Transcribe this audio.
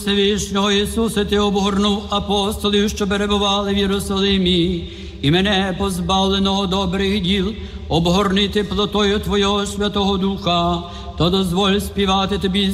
Всевишнього Ісусе, Ти обгорнув апостолів, що перебували в Єрусалимі, і мене, позбавленого добрих діл, обгорни теплотою Твого Святого Духа, то дозволь співати Тобі